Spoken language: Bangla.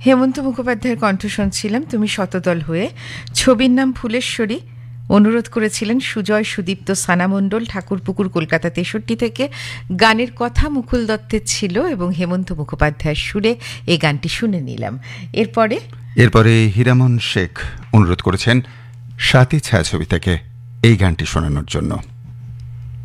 হেমন্ত মুখোপাধ্যায়ের কণ্ঠ শুনছিলাম তুমি শতদল হয়ে। ছবির নাম ফুলেশ্বরী। অনুরোধ করেছিলেন সুজয়, সুদীপ্ত, সানা মণ্ডল, ঠাকুরপুকুর, কলকাতা 63 থেকে। গানের কথা মুকুল দত্তের ছিল এবং হেমন্ত মুখোপাধ্যায়ের সুরে এই গানটি শুনে নিলাম। এরপরে হীরামন শেখ অনুরোধ করেছেন সাথী ছায়াছবি থেকে এই গানটি শোনানোর জন্য।